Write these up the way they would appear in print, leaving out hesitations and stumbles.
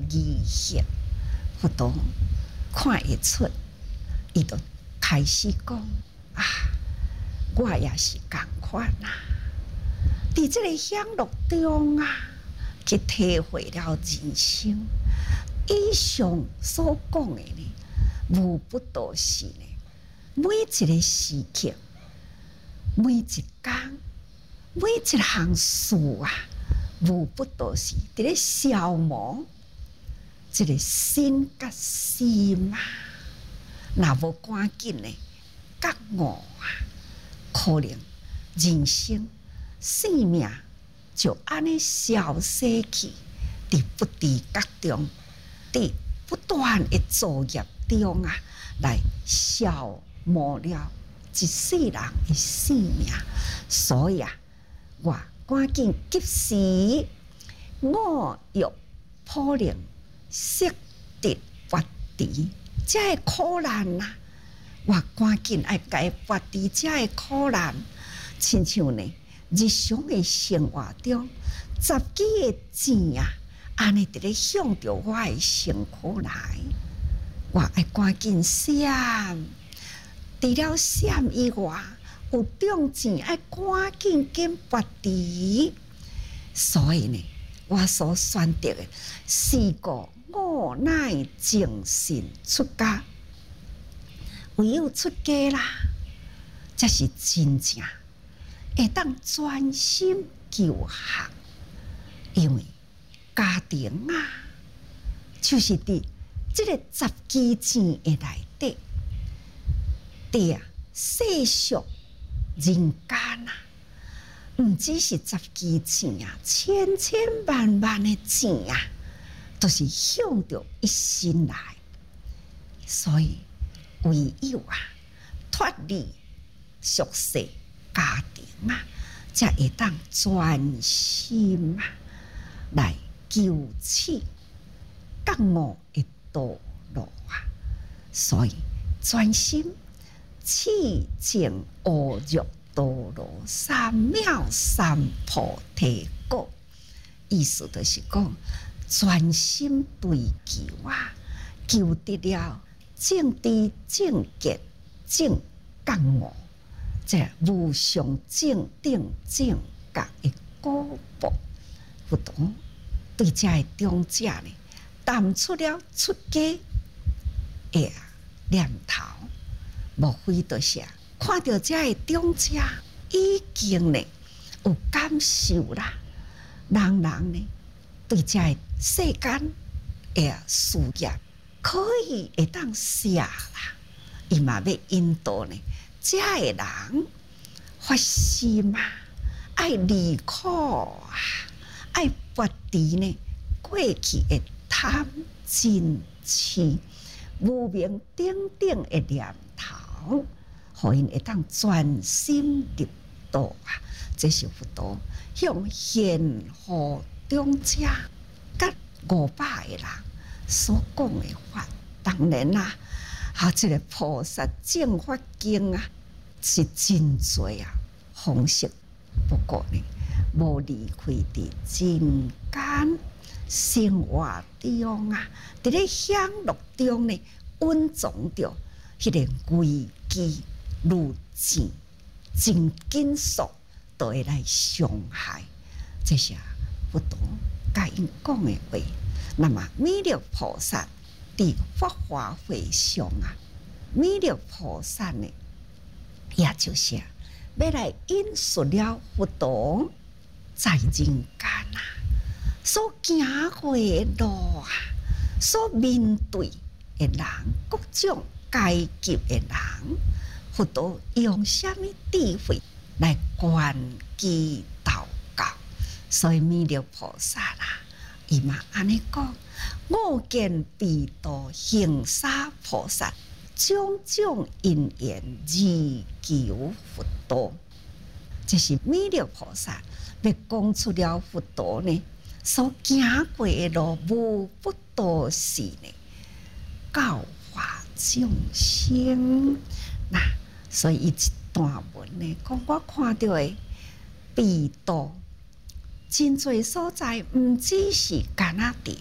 义行，佛陀看会出，伊就开始讲啊，我也是同款啊。伫这个享乐中啊，去体会了人生。以上所讲的呢，无不都是呢，每一个时刻，每一天，每一项事啊，无不都是伫咧消磨这个身甲心啊。若无赶紧呢，觉悟啊，可能人生生命就安尼消逝去，伫不知觉中，伫不断的作业中啊，来消磨了一世人的生命。所以啊，我赶紧及时我欲普能摄得拔除这苦难啊！我赶紧爱解拔除这苦难，亲像呢日常的生活中，10几个钱啊，安尼伫咧向着我的身躯来，我爱赶紧闪。除了闪以外，有重钱爱赶紧拔除。所以呢，我所选择的是个无奈精神出家。唯有出家啦，才是真正会当专心求学。因为家庭啊，就是伫这个10几钱的内底，伫啊世俗人间啊，毋只是10几钱啊，千千万万的钱啊，都是向着一心来。所以唯有啊脱离俗世家庭啊，才会当专心啊来求取觉悟的道路啊。所以专心弃净恶欲道路，3藐三菩提果。意思就是讲，专心追求啊，求得了正知正觉正觉悟，这无上正等正觉的果报。佛陀对这个长者呢，淡出了出家的念头，莫非就是看到这个长者已经呢有感受啦，人呢对这个世间的事业可以会当写啦，伊嘛要引导呢，这个人发心啊，爱离苦啊，爱拔除呢过去的贪嗔痴无明等等的念头，互因会当专心入道啊。这是佛陀向现乎长者甲500个人所讲的法。当然啦，这个菩萨正法经啊，是真多啊方式。不过呢，无离开伫人间生活中啊，伫咧享乐中呢，蕴藏着迄个危机如箭，真紧速都会来伤害。这是佛陀甲因讲的话。那么弥勒菩萨伫法华会上啊，弥勒菩萨呢，也就是要来引述了佛陀在人间啊所行过的路啊，所面对的人，各种阶级的人，佛陀用什么智慧来观其祷告？所以弥勒菩萨啦，伊嘛安尼讲：我见彼度行沙菩萨，种种因缘而求佛道。这是弥勒菩萨要讲出了佛陀呢所行过的路，无不都是呢教化众生。那所以一段文呢，讲我看到的彼度真侪所在，毋只是干那伫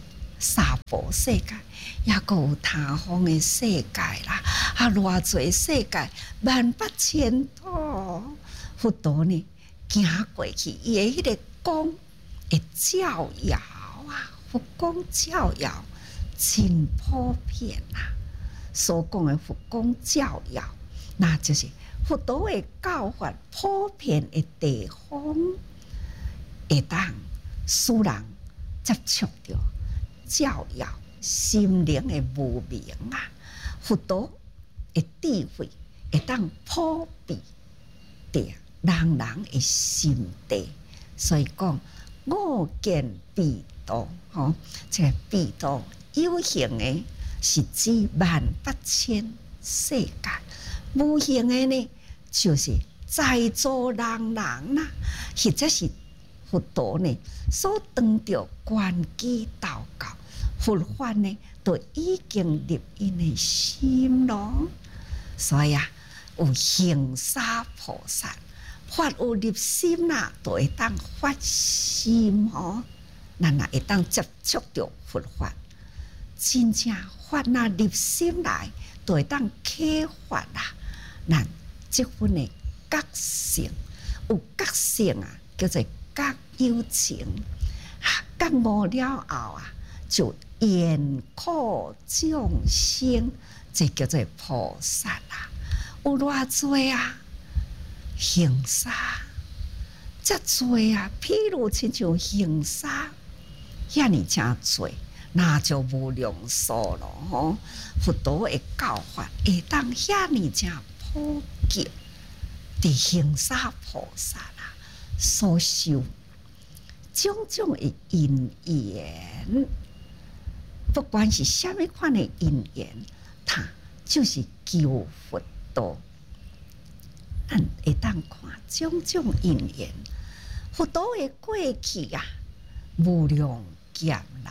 娑婆世界，也阁有他方的世界啦，偌济世界万八千土，佛陀呢行过去，伊的迄个光会照耀啊，佛光照耀真普遍啊。所讲的佛光照耀，那就是佛陀的教法普遍的地方，会当使人接触到照耀心灵的无明啊。佛陀的智慧会当普遍的人人的心地，所以讲我见彼道，这个彼道有形的是指万八千世界，无形的呢就是在座人人啦，或者是佛陀呢所当着观机祷告，佛法呢都已经入因的心咯。所以啊，有行沙菩萨法有入心啦，都会当发心咱也会当接触到佛法。真正法那入心来，就会当启发啦。咱这份的觉性，有觉性啊，叫做觉有情。觉悟了后啊，就愿苦众生，这叫做菩萨啦。有偌济啊，行沙，遮济啊，譬如亲像行沙，遐尼真济。那就无量数咯，佛陀的教法会当遐尼正普及，伫行沙菩萨啦所修种种的因缘，不管是虾米款的因缘，它就是求佛道。咱会当看种种因缘，佛陀的过去啊，无量劫来。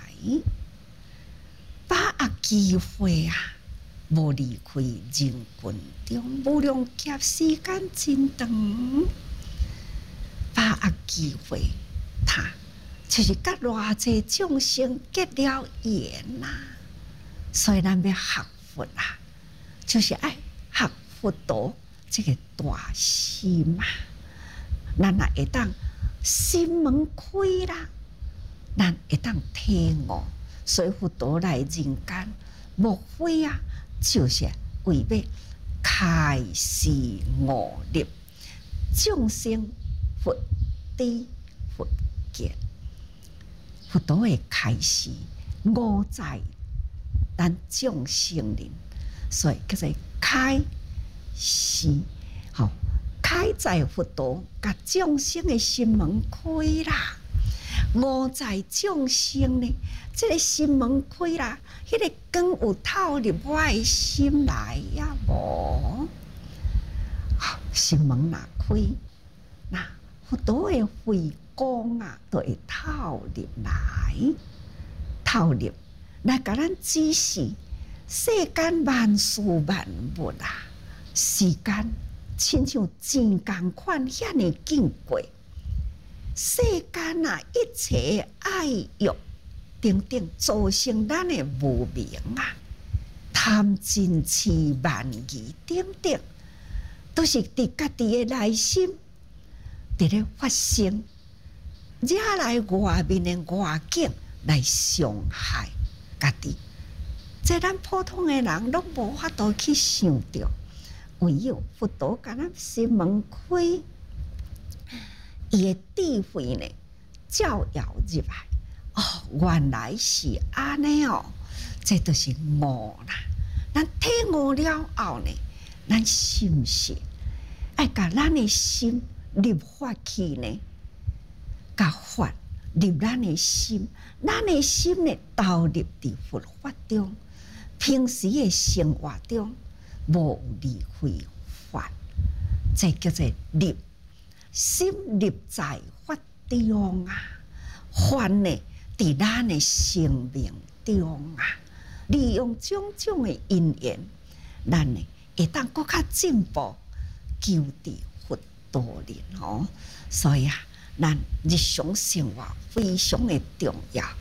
把握机会啊，无离开人群中，无量劫时间真长，把握机会，他就是甲偌济众生结了缘呐。所以咱要学佛啊，就是爱学佛陀这个大心啊，咱也会当心门开啦。咱会当体悟，所以佛陀来人间，莫非啊，就是为要开示悟入众生佛知佛见。佛陀的开示悟在咱众生人，所以叫做开示。开在佛陀，甲众生的心门开啦。悟在众生呢，这个心门开啦，迄个光有透入我的心来呀无？心门若开，那佛陀的慧光啊，都会透入来，透入来，甲咱指示世间万事万物啊，时间亲像钱共款，遐尼紧过。世间啊，一切爱欲等等，造成咱的无明啊，贪嗔痴慢疑等等，都是伫家己的内心伫咧发生，惹来外面的外境来伤害家己。这咱普通的人拢无法度去想到，唯有佛陀甲咱心门开。伊的智慧呢，照耀入来，原来是安尼哦，这都是悟啦。咱体悟了后呢，咱是不是爱甲咱的心入法去呢？甲法入咱的心，咱的心呢投入伫佛法中，平时的生活中无离开法，这叫做入。心入在法中啊，法呢伫咱的生命中啊，利用种种的因缘，咱呢会当更较进步，求得佛道人所以啊，咱日常生活非常的重要，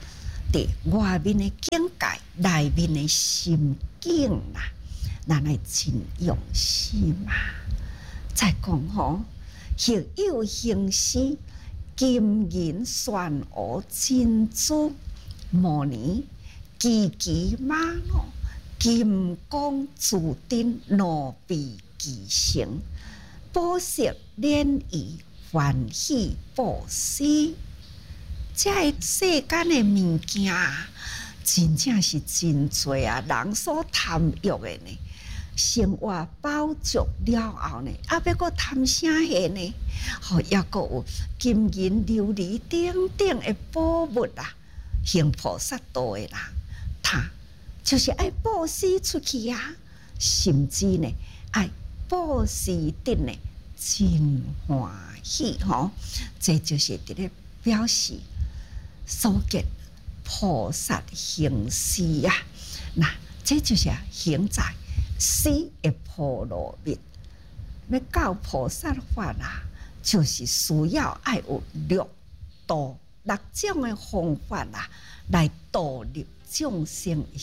伫外面的境界，内面的心境啦，咱来真用心嘛。再讲吼，学有行施，金银玄武珍珠，末年奇奇马路，金光珠顶罗臂其成，宝石炼于欢喜布施。这世间的物件，真正是真多啊！人所贪欲的呢，生活饱足了后呢，要搁贪啥个呢？吼，也搁有金银琉璃等等的宝物啊，行菩萨道的人，他就是爱布施出去啊，甚至呢，爱布施得呢，真欢喜吼！这就是伫咧表示。所见菩萨行施啊，那这就是行在施的婆罗蜜。要教菩萨法啊，就是需要爱有六度6种的方法啊，来度入众生